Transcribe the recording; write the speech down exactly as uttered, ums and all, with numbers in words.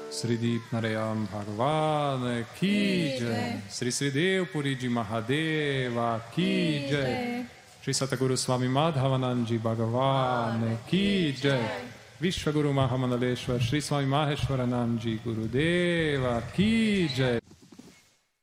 Sri Deep Narayam Bhagavan Ki Jai, Sri Sri Dev Puri Ji Mahadeva Ki Jai, Sri Sataguru Swami Madhavananji Bhagavan Ki Jai, Vishwaguru Mahamanaleshwar Sri Swami Maheshwarananji Gurudeva Ki Jai.